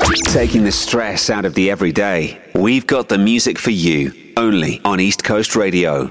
Taking the stress out of the everyday. We've got the music for you, only on East Coast Radio.